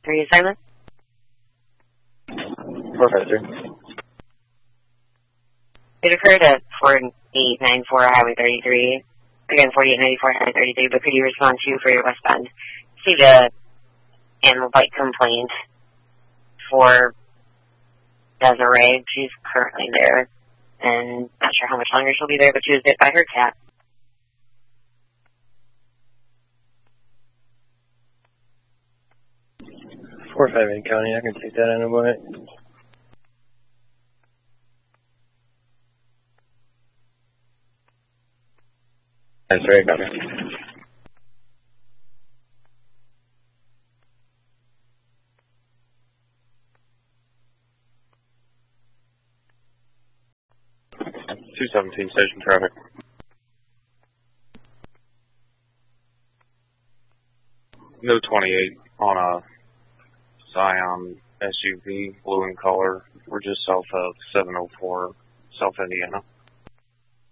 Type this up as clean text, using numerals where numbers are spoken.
Reassignment? 453. It occurred at 4894 Highway 33. Again, 4894 Highway 33, but could you respond to for your westbound? Received a animal bite complaint for Desiree. She's currently there, and not sure how much longer she'll be there, but she was bit by her cat. 458 County, I can take that in a moment. That's right, got it. .217 station traffic. No 28 on a Scion SUV, blue in color. We're just south of 704, South Indiana.